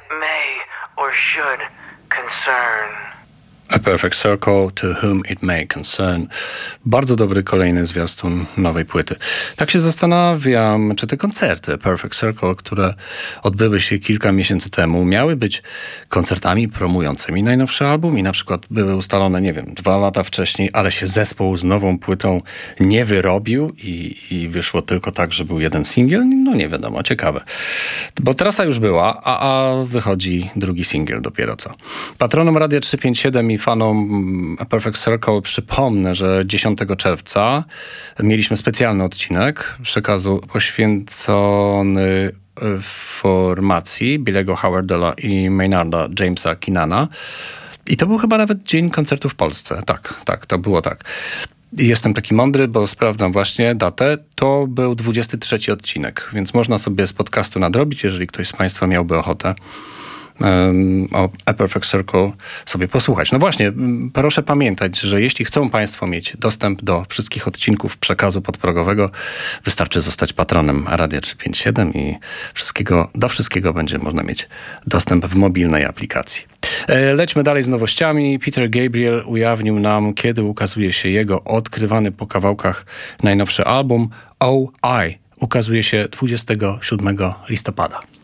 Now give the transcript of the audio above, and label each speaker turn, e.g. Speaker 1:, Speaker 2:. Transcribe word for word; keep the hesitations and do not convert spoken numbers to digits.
Speaker 1: may or should concern.
Speaker 2: A Perfect Circle, To Whom It May Concern. Bardzo dobry kolejny zwiastun nowej płyty. Tak się zastanawiam, czy te koncerty A Perfect Circle, które odbyły się kilka miesięcy temu, miały być koncertami promującymi najnowszy album i na przykład były ustalone, nie wiem, dwa lata wcześniej, ale się zespół z nową płytą nie wyrobił i, i wyszło tylko tak, że był jeden singiel. No nie wiadomo, ciekawe. Bo trasa już była, a, a wychodzi drugi singiel dopiero co. Patronom Radia trzysta pięćdziesiąt siedem i fanom A Perfect Circle przypomnę, że dziesiątego czerwca mieliśmy specjalny odcinek przekazu poświęcony formacji Billego Howarda i Maynarda Jamesa Keenana. I to był chyba nawet dzień koncertu w Polsce. Tak, tak, to było tak. Jestem taki mądry, bo sprawdzam właśnie datę. To był dwudziesty trzeci odcinek, więc można sobie z podcastu nadrobić, jeżeli ktoś z Państwa miałby ochotę o A Perfect Circle sobie posłuchać. No właśnie, proszę pamiętać, że jeśli chcą Państwo mieć dostęp do wszystkich odcinków przekazu podprogowego, wystarczy zostać patronem Radia trzysta pięćdziesiąt siedem i wszystkiego, do wszystkiego będzie można mieć dostęp w mobilnej aplikacji. Lećmy dalej z nowościami. Peter Gabriel ujawnił nam, kiedy ukazuje się jego odkrywany po kawałkach najnowszy album Oh I. Ukazuje się dwudziestego siódmego listopada.